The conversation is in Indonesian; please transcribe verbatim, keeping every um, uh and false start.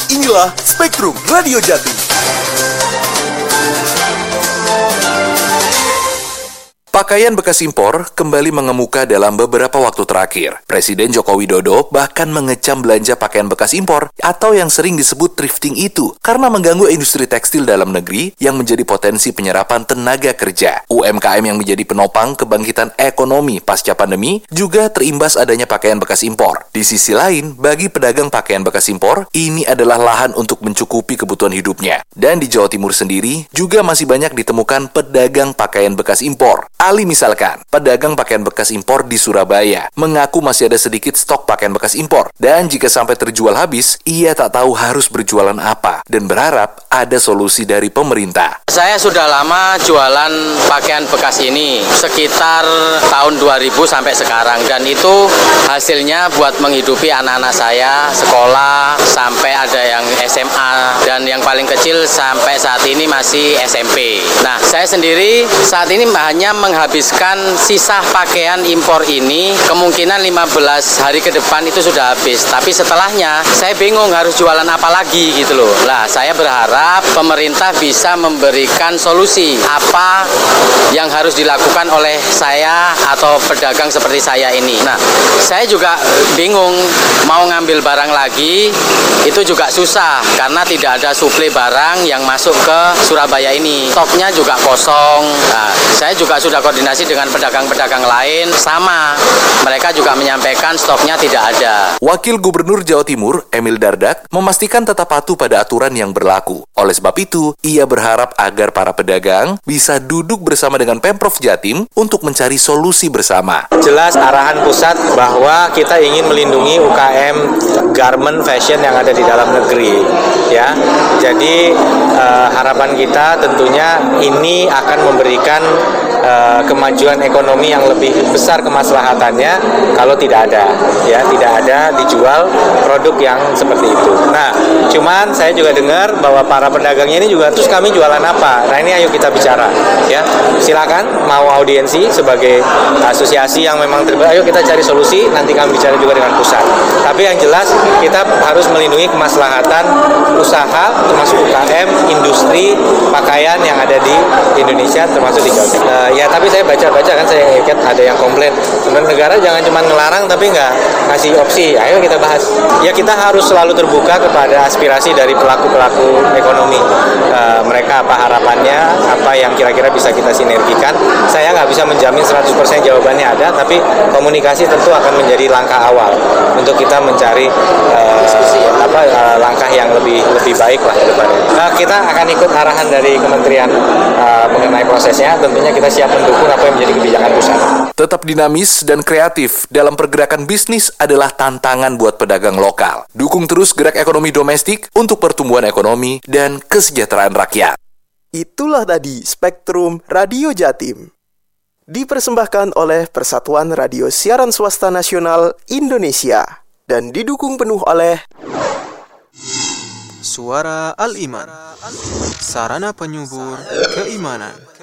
Inilah Spektrum Radio Jatim. Pakaian bekas impor kembali mengemuka dalam beberapa waktu terakhir. Presiden Joko Widodo bahkan mengecam belanja pakaian bekas impor atau yang sering disebut thrifting itu karena mengganggu industri tekstil dalam negeri yang menjadi potensi penyerapan tenaga kerja. U M K M yang menjadi penopang kebangkitan ekonomi pasca pandemi juga terimbas adanya pakaian bekas impor. Di sisi lain, bagi pedagang pakaian bekas impor, ini adalah lahan untuk mencukupi kebutuhan hidupnya. Dan di Jawa Timur sendiri juga masih banyak ditemukan pedagang pakaian bekas impor. Ali misalkan, pedagang pakaian bekas impor di Surabaya mengaku masih ada sedikit stok pakaian bekas impor dan jika sampai terjual habis, ia tak tahu harus berjualan apa dan berharap ada solusi dari pemerintah. Saya sudah lama jualan pakaian bekas ini, sekitar tahun dua ribu sampai sekarang, dan itu hasilnya buat menghidupi anak-anak saya, sekolah, sampai ada yang S M A, dan yang paling kecil sampai saat ini masih S M P. Nah, saya sendiri saat ini hanya menghabiskan sisa pakaian impor ini, kemungkinan lima belas hari ke depan itu sudah habis. Tapi setelahnya, saya bingung harus jualan apa lagi gitu loh. Nah, saya berharap pemerintah bisa memberikan solusi apa yang harus dilakukan oleh saya atau pedagang seperti saya ini. Nah, saya juga bingung mau ngambil barang lagi, itu juga susah karena tidak ada suplai barang yang masuk ke Surabaya ini. Stoknya juga kosong. Nah, saya juga sudah koordinasi dengan pedagang-pedagang lain, sama. Mereka juga menyampaikan stoknya tidak ada. Wakil Gubernur Jawa Timur, Emil Dardak, memastikan tetap patuh pada aturan yang berlaku. Oleh sebab itu, ia berharap agar para pedagang bisa duduk bersama dengan Pemprov Jatim untuk mencari solusi bersama. Jelas arahan pusat bahwa kita ingin melindungi U K M garment fashion yang ada di dalam negeri, ya. Jadi eh, harapan kita tentunya ini akan memberikan eh, kemajuan ekonomi yang lebih besar kemaslahatannya kalau tidak ada, ya, tidak ada dijual produk yang seperti itu. Nah, cuman saya juga dengar bahwa para pedagangnya ini juga, terus kami jualan apa? Nah, ini ayo kita bicara, ya. Silakan mau audiensi sebagai asosiasi yang memang terlibat, ayo kita cari solusi, nanti kami bicara juga dengan pusat. Tapi yang jelas kita harus melindungi kemaslahatan usaha termasuk U K M, industri pakaian yang ada di Indonesia termasuk di Jawa Timur. Uh, ya tapi saya baca-baca kan, saya ingat ada yang komplain, sebenarnya negara jangan cuma ngelarang tapi nggak ngasih opsi. Ayo kita bahas. Ya kita harus selalu terbuka kepada aspirasi dari pelaku-pelaku ekonomi. Uh, mereka apa harapannya, apa yang kira-kira bisa kita sinergikan. Saya nggak bisa menjamin seratus persen jawabannya ada, tapi komunikasi tentu akan menjadi langkah awal untuk kita mencari uh, apa uh, langkah yang lebih lebih baik lah ke depannya. Nah, kita akan ikut arahan dari Kementerian uh, mengenai prosesnya. Tentunya kita siap mendukung apa yang menjadi kebijakan pusat. Tetap dinamis dan kreatif dalam pergerakan bisnis adalah tantangan buat pedagang lokal. Dukung terus gerak ekonomi domestik untuk pertumbuhan ekonomi dan kesejahteraan rakyat. Itulah tadi Spektrum Radio Jatim. Dipersembahkan oleh Persatuan Radio Siaran Swasta Nasional Indonesia dan didukung penuh oleh Suara Al-Iman, sarana penyubur keimanan.